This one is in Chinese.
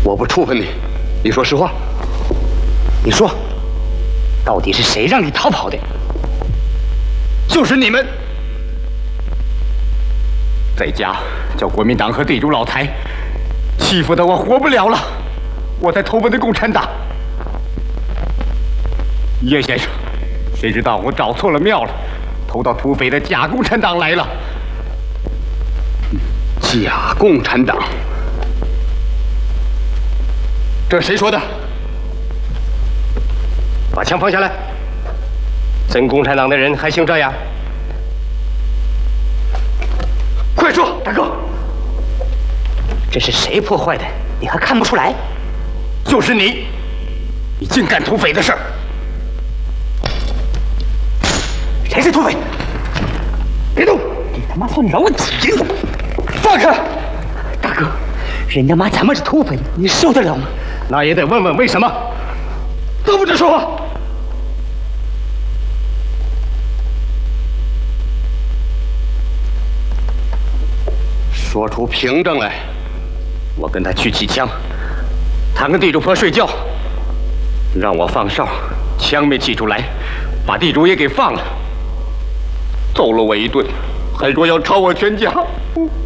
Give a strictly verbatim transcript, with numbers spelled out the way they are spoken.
我不处分你，你说实话。你说，到底是谁让你逃跑的？就是你们，在家叫国民党和地主老财欺负得我活不了了，我才投奔的共产党。叶先生，谁知道我找错了庙了，投到土匪的假共产党来了。假共产党，这谁说的？把枪放下来！真共产党的人还姓这样？快说，大哥！这是谁破坏的？你还看不出来？就是你！你竟干土匪的事儿！谁是土匪？别动！你他妈算老几了？放开！大哥，人家妈咱们是土匪，你受得了吗？那也得问问为什么。都不准说话！说出凭证来，我跟他去起枪，他跟地主婆睡觉，让我放哨，枪没起出来，把地主也给放了，揍了我一顿，还说要抄我全家。